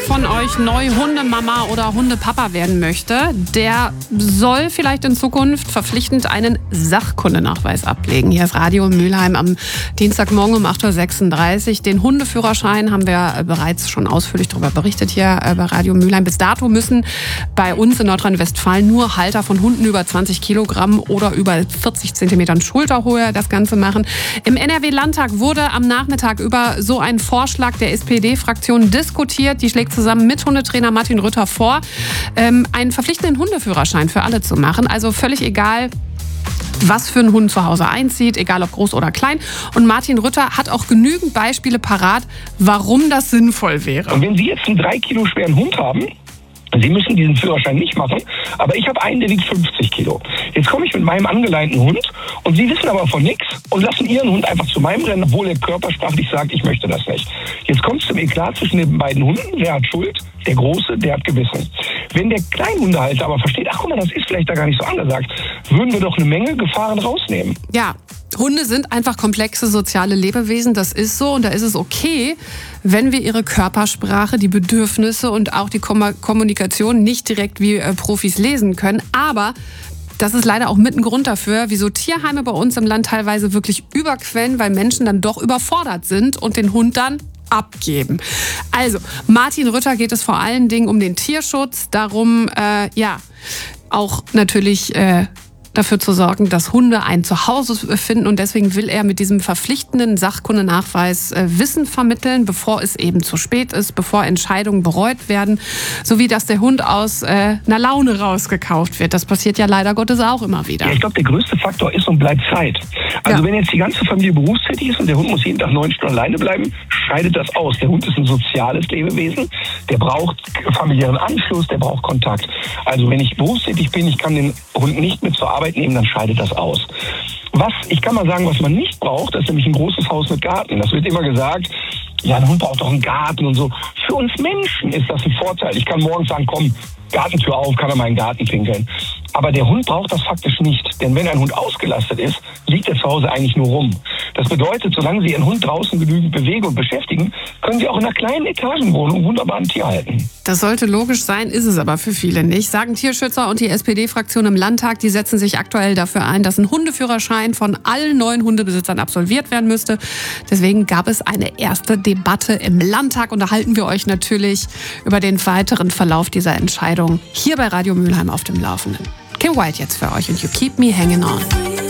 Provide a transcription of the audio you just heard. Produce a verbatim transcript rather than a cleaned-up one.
von euch neu Hundemama oder Hundepapa werden möchte, der soll vielleicht in Zukunft verpflichtend einen Sachkundenachweis ablegen. Hier ist Radio Mülheim am Dienstagmorgen um acht Uhr sechsunddreißig. Den Hundeführerschein haben wir bereits schon ausführlich darüber berichtet hier bei Radio Mülheim. Bis dato müssen bei uns in Nordrhein-Westfalen nur Halter von Hunden über zwanzig Kilogramm oder über vierzig Zentimetern Schulterhöhe das Ganze machen. Im N R W-Landtag wurde am Nachmittag über so einen Vorschlag der S P D-Fraktion diskutiert. Die schlägt zusammen mit Hundetrainer Martin Rütter vor, ähm, einen verpflichtenden Hundeführerschein für alle zu machen. Also völlig egal, was für ein Hund zu Hause einzieht, egal ob groß oder klein. Und Martin Rütter hat auch genügend Beispiele parat, warum das sinnvoll wäre. Und wenn Sie jetzt einen drei Kilo schweren Hund haben, Sie müssen diesen Führerschein nicht machen, aber ich habe einen, der wiegt fünfzig Kilo. Jetzt komme ich mit meinem angeleinten Hund und Sie wissen aber von nichts und lassen Ihren Hund einfach zu meinem rennen, obwohl er körpersprachlich sagt, ich möchte das nicht. Jetzt kommt es zum Eklat zwischen den beiden Hunden. Wer hat Schuld? Der Große, der hat Gewissen. Wenn der Kleinhundehalter aber versteht, ach guck mal, das ist vielleicht da gar nicht so angesagt, würden wir doch eine Menge Gefahren rausnehmen. Ja. Hunde sind einfach komplexe soziale Lebewesen, das ist so. Und da ist es okay, wenn wir ihre Körpersprache, die Bedürfnisse und auch die Kommunikation nicht direkt wie äh, Profis lesen können. Aber das ist leider auch mit ein Grund dafür, wieso Tierheime bei uns im Land teilweise wirklich überquellen, weil Menschen dann doch überfordert sind und den Hund dann abgeben. Also, Martin Rütter geht es vor allen Dingen um den Tierschutz, darum, äh, ja, auch natürlich äh, dafür zu sorgen, dass Hunde ein Zuhause finden. Und deswegen will er mit diesem verpflichtenden Sachkundenachweis äh, Wissen vermitteln, bevor es eben zu spät ist, bevor Entscheidungen bereut werden, sowie dass der Hund aus äh, einer Laune rausgekauft wird. Das passiert ja leider Gottes auch immer wieder. Ja, ich glaube, der größte Faktor ist und bleibt Zeit. Also ja. Wenn jetzt die ganze Familie berufstätig ist und der Hund muss jeden Tag neun Stunden alleine bleiben, scheidet das aus. Der Hund ist ein soziales Lebewesen, der braucht familiären Anschluss, der braucht Kontakt. Also wenn ich berufstätig bin, ich kann den Hund nicht mit zur Arbeit nehmen, dann scheidet das aus. Was, ich kann mal sagen, was man nicht braucht, das ist nämlich ein großes Haus mit Garten. Das wird immer gesagt, ja, ein Hund braucht doch einen Garten und so. Für uns Menschen ist das ein Vorteil. Ich kann morgens sagen, komm, Gartentür auf, kann er mal in den Garten pinkeln. Aber der Hund braucht das faktisch nicht. Denn wenn ein Hund ausgelastet ist, liegt er zu Hause eigentlich nur rum. Das bedeutet, solange Sie Ihren Hund draußen genügend bewegen und beschäftigen, können Sie auch in einer kleinen Etagenwohnung wunderbar ein Tier halten. Das sollte logisch sein, ist es aber für viele nicht. Sagen Tierschützer und die S P D-Fraktion im Landtag, die setzen sich aktuell dafür ein, dass ein Hundeführerschein von allen neuen Hundebesitzern absolviert werden müsste. Deswegen gab es eine erste Debatte im Landtag und da halten wir euch natürlich über den weiteren Verlauf dieser Entscheidung hier bei Radio Mülheim auf dem Laufenden. Kim White jetzt für euch und You Keep Me Hanging On.